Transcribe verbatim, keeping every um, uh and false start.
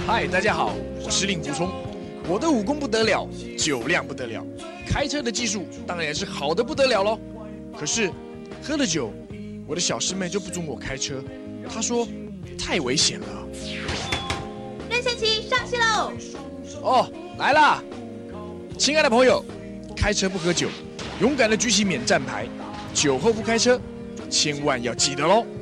嗨，大家好，我是令狐冲，我的武功不得了，酒量不得了，开车的技术当然也是好的不得了咯。可是喝了酒，我的小师妹就不准我开车，她说太危险了。 任贤齐上戏喽！ 哦，来啦！亲爱的朋友，开车不喝酒，勇敢的举起免战牌，酒后不开车，千万要记得咯。